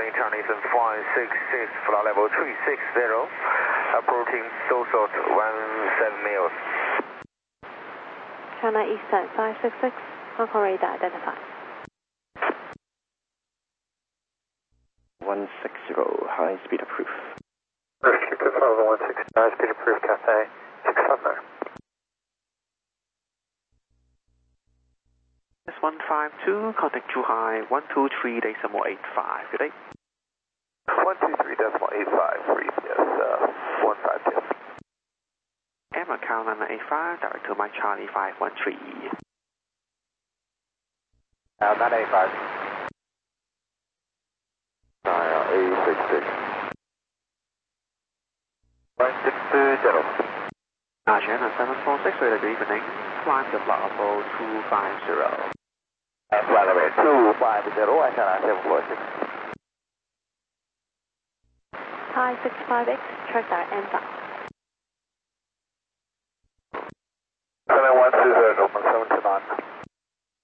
morning, Chinese 566, flight level 360, approaching Dosot 17 miles. China Eastern 566, Hong Kong radar identified. 160, high speed approved. Rescue Control 160, high speed approved, Cathay 659. S152, contact Zhuhai 123.85, good day. 123.85, yes, 152. M account 985, direct to my Charlie 513. 985. 866. 160. China 746, radar, good evening. Climb the flight level 250. Flight level 250, China 746. Thai 658, track direct and south.